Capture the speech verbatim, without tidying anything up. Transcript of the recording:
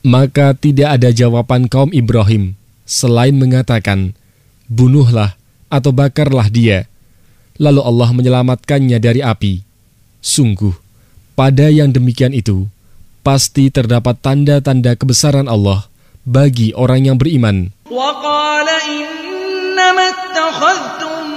Maka tidak ada jawaban kaum Ibrahim selain mengatakan, bunuhlah atau bakarlah dia. Lalu Allah menyelamatkannya dari api. Sungguh, pada yang demikian itu, pasti terdapat tanda-tanda kebesaran Allah bagi orang yang beriman. وَقَالَ إِنَّمَا اتَّخَذْتُم